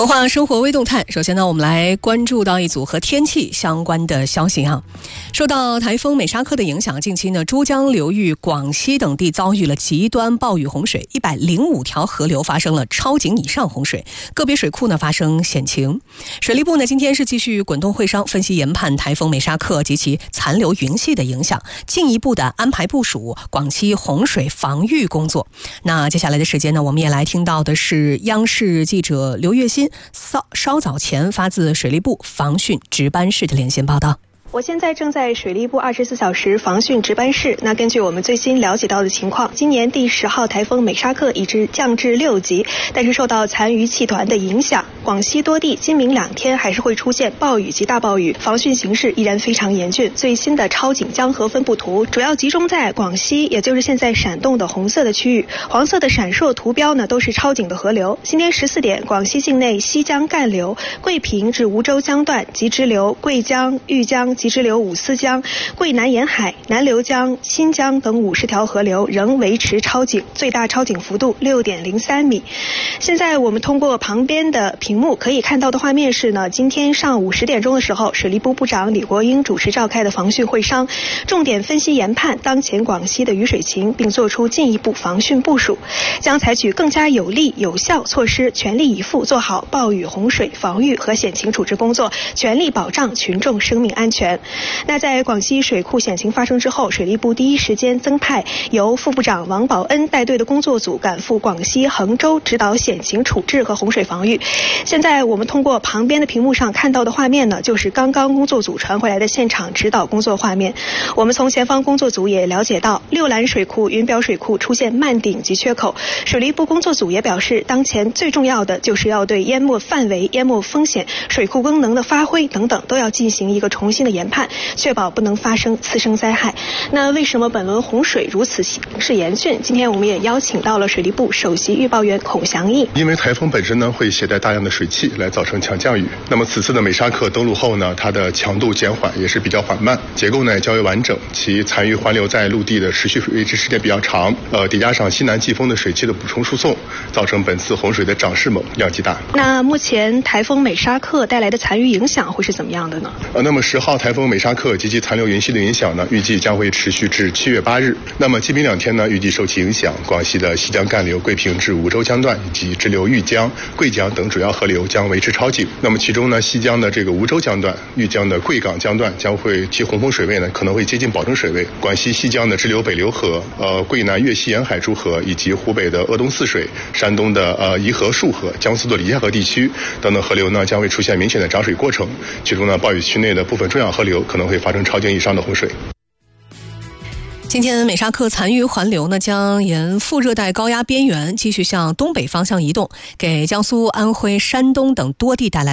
文化生活微动态，首先呢，我们来关注到一组和天气相关的消息啊。受到台风美沙克的影响，近期呢，珠江流域、广西等地遭遇了极端暴雨洪水，105条河流发生了超警以上洪水，个别水库呢发生险情。水利部呢今天是继续滚动会商，分析研判台风美沙克及其残留云系的影响，进一步的安排部署广西洪水防御工作。那接下来的时间呢，我们也来听到的是央视记者刘月新稍早前发自水利部防汛值班室的连线报道。 我现在正在水利部24小时防汛值班室。那根据我们最新了解到的情况，今年第10号台风美沙克已降至6级，但是受到残余气团的影响，广西多地今明2天还是会出现暴雨及大暴雨，防汛形势依然非常严峻。最新的超警江河分布图主要集中在广西，也就是现在闪动的红色的区域，黄色的闪烁图标呢都是超警的河流。今天14点，广西境内西江干流、桂平至梧州江段及支流桂江、玉江及支流五思江、桂南沿海、南流江、新江等50条河流仍维持超警，最大超警幅度6.03米。现在我们通过旁边的屏幕可以看到的画面是呢，今天上午10点钟的时候，水利部部长李国英主持召开的防汛会商，重点分析研判当前广西的雨水情，并做出进一步防汛部署，将采取更加有力有效措施，全力以赴做好暴雨洪水防御和险情处置工作，全力保障群众生命安全。那在广西水库险情发生之后，水利部第一时间增派由副部长王宝恩带队的工作组赶赴广西衡州指导险情处置和洪水防御。现在我们通过旁边的屏幕上看到的画面呢，就是刚刚工作组传回来的现场指导工作画面。我们从前方工作组也了解到，六兰水库、云表水库出现漫顶及缺口，水利部工作组也表示，当前最重要的就是要对淹没范围、淹没风险、水库功能的发挥等等都要进行一个重新的研判，确保不能发生次生灾害。那为什么本轮洪水如此形势严峻？今天我们也邀请到了水利部首席预报员孔祥义。 因为台风本身呢会携带大量的水汽来造成强降雨，那么此次的美沙克登陆后呢，它的强度减缓也是比较缓慢，结构呢较为完整，其残余环流在陆地的持续维持时间比较长，叠加上西南季风的水汽的补充输送，造成本次洪水的涨势猛、量极大。 那目前台风美沙克带来的残余影响会是怎么样的呢？ 那么10号台风美沙克及其残留云系的影响呢，预计将会持续至7月8日。那么今明2天呢，预计受其影响，广西的西江干流、桂平至梧州江段以及支流玉江、桂江等主要河流将维持超警。那么其中呢，西江的这个梧州江段、玉江的贵港江段将会其洪峰水位呢可能会接近保证水位。广西西江的支流北流河、桂南粤西沿海诸河以及湖北的鄂东泗水、山东的宜河束河、江苏的黎下河地区等等河流呢将会出现明显的涨水过程，其中呢暴雨区内的部分中小河流可能会发生超警以上的洪水。 今天美沙克残余环流呢将沿副热带高压边缘继续向东北方向移动，给江苏、安徽、山东等多地带来